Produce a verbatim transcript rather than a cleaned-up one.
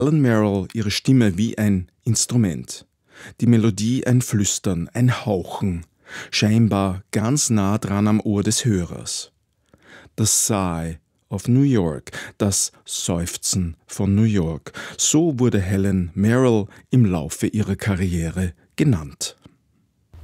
Helen Merrill ihre Stimme wie ein Instrument, die Melodie ein Flüstern, ein Hauchen, scheinbar ganz nah dran am Ohr des Hörers. Das Sigh of New York, das Seufzen von New York, so wurde Helen Merrill im Laufe ihrer Karriere genannt.